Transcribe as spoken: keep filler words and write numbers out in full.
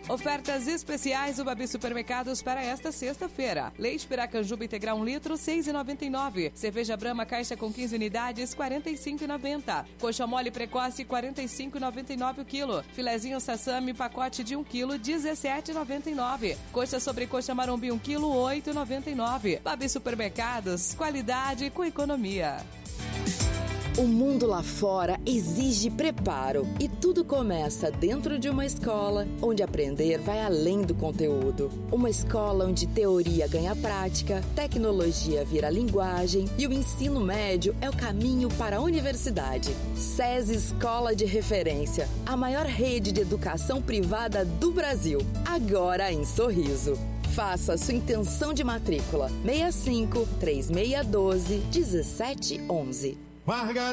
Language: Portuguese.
Ofertas especiais do Babi Supermercados para esta sexta-feira. Leite Piracanjuba integral um litro, seis reais e noventa e nove centavos. Cerveja Brahma caixa com quinze unidades, quarenta e cinco reais e noventa centavos. Coxa mole precoce, quarenta e cinco reais e noventa e nove centavos o quilo. Filezinho Sassami, pacote de um quilo, dezessete reais e noventa e nove centavos. Coxa sobre coxa marombi um quilo, oito reais e noventa e nove centavos. Babi Supermercados, qualidade com economia. O mundo lá fora exige preparo e tudo começa dentro de uma escola onde aprender vai além do conteúdo. Uma escola onde teoria ganha prática, tecnologia vira linguagem e o ensino médio é o caminho para a universidade. SESI Escola de Referência, a maior rede de educação privada do Brasil, agora em Sorriso. Faça sua intenção de matrícula seis cinco, três seis um dois, um sete um um.